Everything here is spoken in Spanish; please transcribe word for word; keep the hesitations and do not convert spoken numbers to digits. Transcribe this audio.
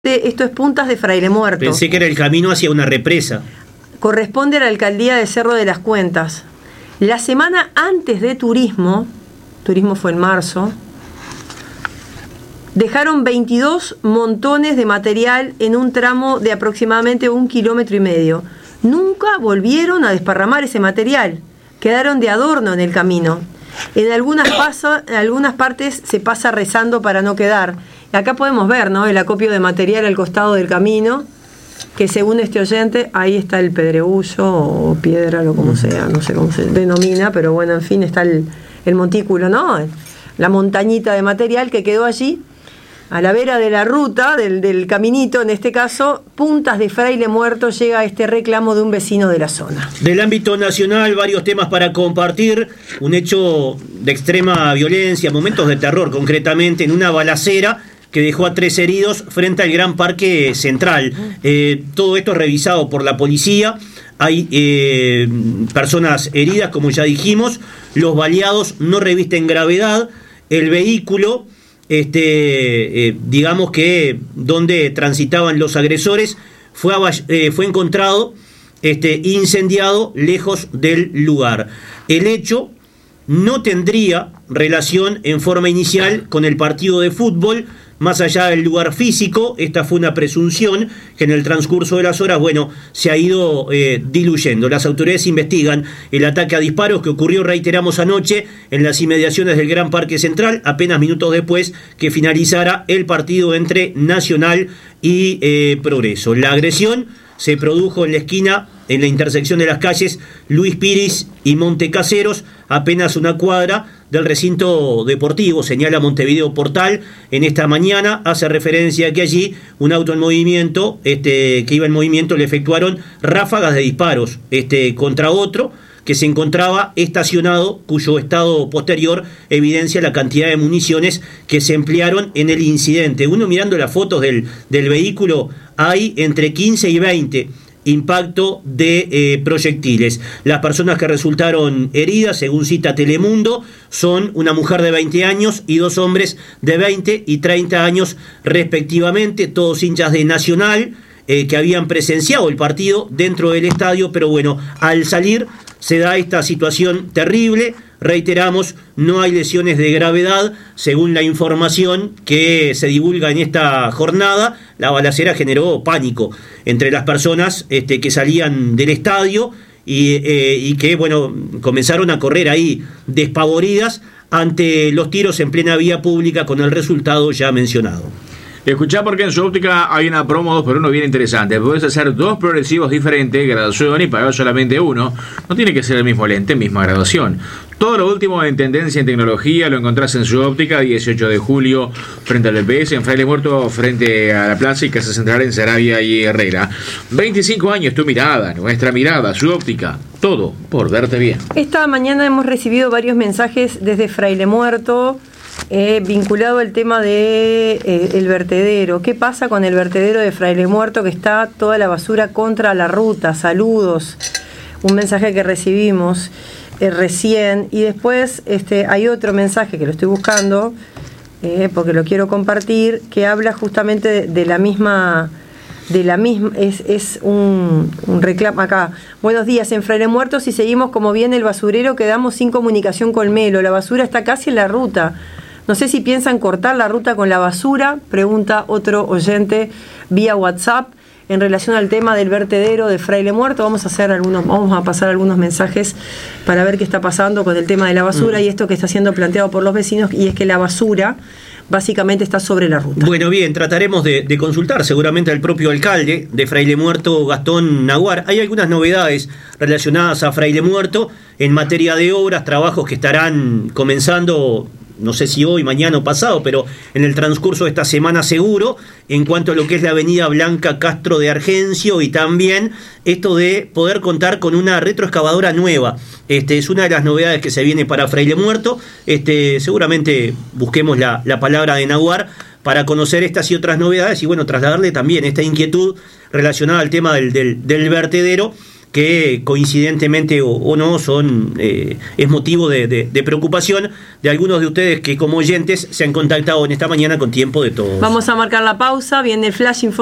Esto es Puntas de Fraile Muerto. Pensé que era el camino hacia una represa. Corresponde a la alcaldía de Cerro de las Cuentas. La semana antes de turismo, turismo fue en marzo, dejaron veintidós montones de material en un tramo de aproximadamente un kilómetro y medio. Nunca volvieron a desparramar ese material. Quedaron de adorno en el camino. En algunas, pasa, en algunas partes se pasa rezando para no quedar. Acá podemos ver, ¿no?, el acopio de material al costado del camino, que según este oyente, ahí está el pedregullo o piedra, o como sea, no sé cómo se denomina, pero bueno, en fin, está el, el montículo, ¿no? La montañita de material que quedó allí, a la vera de la ruta, del, del caminito, en este caso, Puntas de Fraile Muerto, llega este reclamo de un vecino de la zona. Del ámbito nacional, varios temas para compartir. Un hecho de extrema violencia, momentos de terror, concretamente en una balacera que dejó a tres heridos frente al Gran Parque Central. Eh, todo esto revisado por la policía. Hay eh, personas heridas, como ya dijimos. Los baleados no revisten gravedad. El vehículo, este, eh, digamos que donde transitaban los agresores, fue, eh, fue encontrado este, incendiado lejos del lugar. El hecho no tendría relación en forma inicial con el partido de fútbol. Más allá del lugar físico, esta fue una presunción que en el transcurso de las horas, bueno, se ha ido eh, diluyendo. Las autoridades investigan el ataque a disparos que ocurrió, reiteramos, anoche en las inmediaciones del Gran Parque Central, apenas minutos después que finalizara el partido entre Nacional y eh, Progreso. La agresión se produjo en la esquina, en la intersección de las calles Luis Piris y Montecaseros, apenas una cuadra del recinto deportivo, señala Montevideo Portal. En esta mañana hace referencia a que allí un auto en movimiento, este, que iba en movimiento, le efectuaron ráfagas de disparos este, contra otro que se encontraba estacionado, cuyo estado posterior evidencia la cantidad de municiones que se emplearon en el incidente. Uno mirando las fotos del, del vehículo, hay entre quince y veinte impacto de eh, proyectiles. Las personas que resultaron heridas, según cita Telemundo, son una mujer de veinte años y dos hombres de veinte y treinta años respectivamente, todos hinchas de Nacional, eh, que habían presenciado el partido dentro del estadio, pero bueno, al salir se da esta situación terrible. Reiteramos, no hay lesiones de gravedad, según la información que se divulga en esta jornada. La balacera generó pánico entre las personas este, que salían del estadio y, eh, y que, bueno, comenzaron a correr ahí despavoridas ante los tiros en plena vía pública, con el resultado ya mencionado. Escuchá, porque en Subóptica hay una promo dos por uno bien interesante. Puedes hacer dos progresivos diferentes, graduación, y pagar solamente uno. No tiene que ser el mismo lente, misma graduación. Todo lo último en tendencia en tecnología lo encontrás en Subóptica, dieciocho de julio, frente al E P S, en Fraile Muerto, frente a la Plaza y Casa Central en Saravia y Herrera. veinticinco años, tu mirada, nuestra mirada, Subóptica. Todo por verte bien. Esta mañana hemos recibido varios mensajes desde Fraile Muerto, Eh, vinculado al tema de eh, el vertedero. ¿Qué pasa con el vertedero de Fraile Muerto, que está toda la basura contra la ruta? Saludos. Un mensaje que recibimos eh, recién. Y después este, hay otro mensaje que lo estoy buscando, eh, porque lo quiero compartir, que habla justamente de, de la misma... de la misma es, es un, un reclamo acá. Buenos días, en Fraile Muerto, si seguimos como viene el basurero, quedamos sin comunicación con Melo. La basura está casi en la ruta. No sé si piensan cortar la ruta con la basura, pregunta otro oyente vía WhatsApp en relación al tema del vertedero de Fraile Muerto. Vamos a hacer algunos, vamos a pasar algunos mensajes para ver qué está pasando con el tema de la basura mm. y esto que está siendo planteado por los vecinos, y es que la basura básicamente está sobre la ruta. Bueno, bien, trataremos de, de consultar seguramente al propio alcalde de Fraile Muerto, Gastón Naguar. Hay algunas novedades relacionadas a Fraile Muerto en materia de obras, trabajos que estarán comenzando, no sé si hoy, mañana o pasado, pero en el transcurso de esta semana seguro, en cuanto a lo que es la avenida Blanca Castro de Argencio, y también esto de poder contar con una retroexcavadora nueva. Este, es una de las novedades que se viene para Fraile Muerto. Este, seguramente busquemos la, la palabra de Naguar para conocer estas y otras novedades y, bueno, trasladarle también esta inquietud relacionada al tema del, del, del vertedero, que coincidentemente o, o no son eh, es motivo de, de, de preocupación de algunos de ustedes que como oyentes se han contactado en esta mañana con Tiempo de Todos. Vamos a marcar la pausa, viene el flash informativo.